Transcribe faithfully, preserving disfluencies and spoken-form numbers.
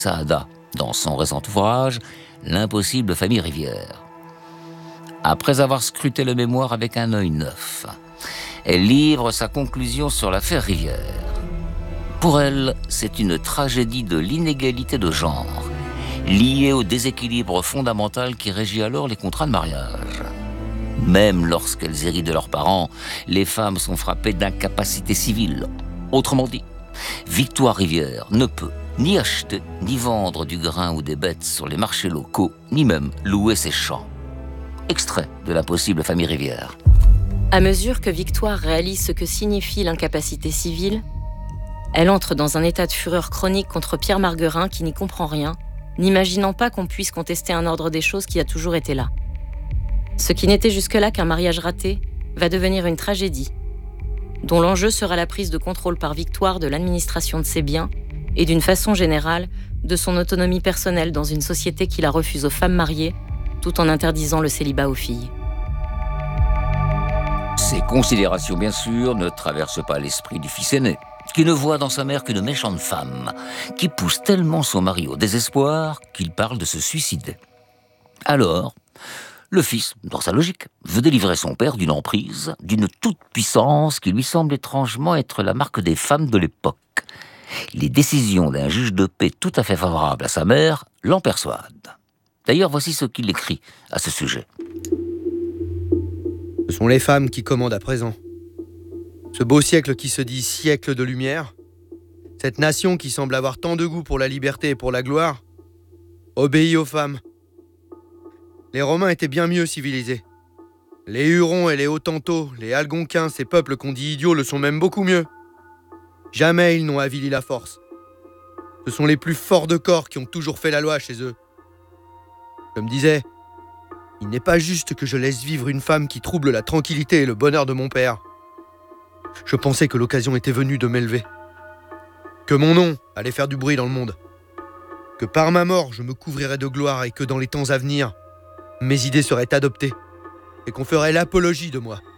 Saada dans son récent ouvrage « L'impossible famille Rivière ». Après avoir scruté le mémoire avec un œil neuf, elle livre sa conclusion sur l'affaire Rivière. Pour elle, c'est une tragédie de l'inégalité de genre, liée au déséquilibre fondamental qui régit alors les contrats de mariage. Même lorsqu'elles héritent de leurs parents, les femmes sont frappées d'incapacité civile. Autrement dit, Victoire Rivière ne peut ni acheter, ni vendre du grain ou des bêtes sur les marchés locaux, ni même louer ses champs. Extrait de l'impossible famille Rivière. À mesure que Victoire réalise ce que signifie l'incapacité civile, elle entre dans un état de fureur chronique contre Pierre Marguerin qui n'y comprend rien, n'imaginant pas qu'on puisse contester un ordre des choses qui a toujours été là. Ce qui n'était jusque-là qu'un mariage raté va devenir une tragédie, dont l'enjeu sera la prise de contrôle par Victoire de l'administration de ses biens et d'une façon générale de son autonomie personnelle dans une société qui la refuse aux femmes mariées, tout en interdisant le célibat aux filles. Ces considérations, bien sûr, ne traversent pas l'esprit du fils aîné, qui ne voit dans sa mère qu'une méchante femme, qui pousse tellement son mari au désespoir qu'il parle de se suicider. Alors, le fils, dans sa logique, veut délivrer son père d'une emprise, d'une toute-puissance qui lui semble étrangement être la marque des femmes de l'époque. Les décisions d'un juge de paix tout à fait favorable à sa mère l'en persuadent. D'ailleurs, voici ce qu'il écrit à ce sujet. Ce sont les femmes qui commandent à présent. Ce beau siècle qui se dit siècle de lumière, cette nation qui semble avoir tant de goût pour la liberté et pour la gloire, obéit aux femmes. Les Romains étaient bien mieux civilisés. Les Hurons et les Hottentots, les Algonquins, ces peuples qu'on dit idiots, le sont même beaucoup mieux. Jamais ils n'ont avili la force. Ce sont les plus forts de corps qui ont toujours fait la loi chez eux. Je me disais, il n'est pas juste que je laisse vivre une femme qui trouble la tranquillité et le bonheur de mon père. Je pensais que l'occasion était venue de m'élever. Que mon nom allait faire du bruit dans le monde. Que par ma mort, je me couvrirais de gloire et que dans les temps à venir, mes idées seraient adoptées et qu'on ferait l'apologie de moi.